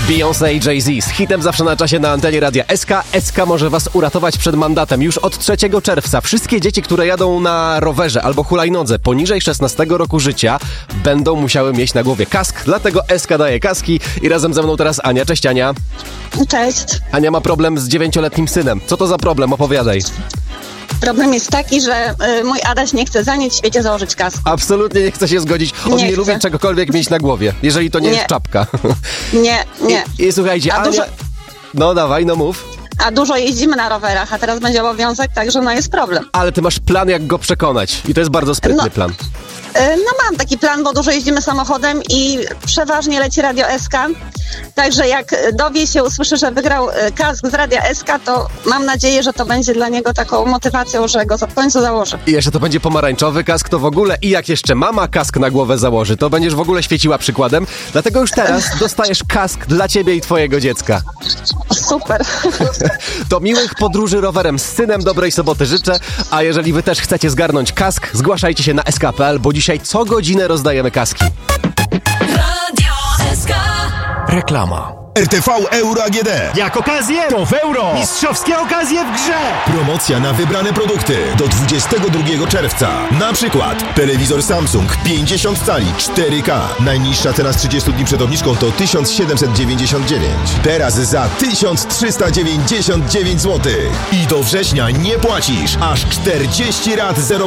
Beyoncé i Jay-Z z hitem zawsze na czasie na antenie Radia SK. SK może was uratować przed mandatem. Już od 3 czerwca wszystkie dzieci, które jadą na rowerze albo hulajnodze poniżej 16 roku życia, będą musiały mieć na głowie kask. Dlatego SK daje kaski i razem ze mną teraz Ania. Cześć Ania. Cześć. Ania ma problem z 9-letnim synem. Co to za problem? Opowiadaj. Problem jest taki, że mój Adaś nie chce za nic w świecie założyć kasku. Absolutnie nie chce się zgodzić. On nie lubi czegokolwiek mieć na głowie, jeżeli to nie jest czapka. Nie. I słuchajcie, Ania... No dawaj, no mów. A dużo jeździmy na rowerach, a teraz będzie obowiązek, także no jest problem. Ale ty masz plan, jak go przekonać. I to jest bardzo sprytny plan. No mam taki plan, bo dużo jeździmy samochodem i przeważnie leci Radio SK. Także jak dowie się, usłyszy, że wygrał kask z Radia SK, to mam nadzieję, że to będzie dla niego taką motywacją, że go w końcu założy. I jeszcze to będzie pomarańczowy kask, to w ogóle. I jak jeszcze mama kask na głowę założy, to będziesz w ogóle świeciła przykładem. Dlatego już teraz dostajesz kask dla ciebie i twojego dziecka. Super. To miłych podróży rowerem z synem, dobrej soboty życzę. A jeżeli wy też chcecie zgarnąć kask, zgłaszajcie się na sk.pl, bo dzisiaj co godzinę rozdajemy kaski. Radio SK. Reklama. RTV Euro AGD. Jak okazję, to w euro. Mistrzowskie okazje w grze. Promocja na wybrane produkty do 22 czerwca. Na przykład telewizor Samsung 50 cali 4K. Najniższa cena z 30 dni przed obniżką to 1799. Teraz za 1399 zł. I do września nie płacisz. Aż 40 rat 0%.